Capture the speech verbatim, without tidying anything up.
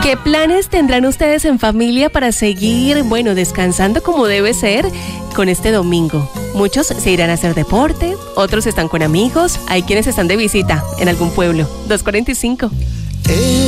¿Qué planes tendrán ustedes en familia para seguir, bueno, descansando como debe ser con este domingo? Muchos se irán a hacer deporte, otros están con amigos, hay quienes están de visita en algún pueblo. dos cuarenta y cinco.